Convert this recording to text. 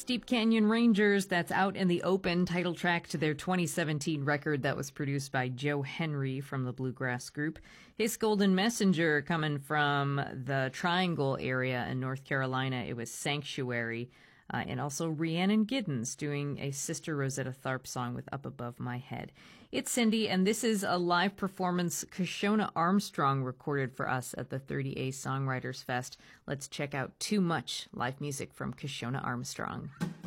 Steep Canyon Rangers, that's Out in the Open, title track to their 2017 record that was produced by Joe Henry from the Bluegrass Group. His Golden Messenger coming from the Triangle area in North Carolina. It was Sanctuary. And also Rhiannon Giddens doing a Sister Rosetta Tharpe song with Up Above My Head. It's Cindy, and this is a live performance Kashona Armstrong recorded for us at the 30A Songwriters Fest. Let's check out Too Much live music from Kashona Armstrong.